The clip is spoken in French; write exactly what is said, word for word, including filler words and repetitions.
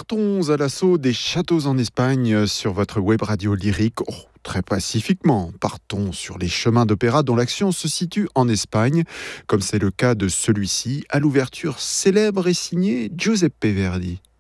Partons à l'assaut des châteaux en Espagne sur votre web radio lyrique. Oh, très pacifiquement, partons sur les chemins d'opéra dont l'action se situe en Espagne, comme c'est le cas de celui-ci, à l'ouverture célèbre et signé Giuseppe Verdi.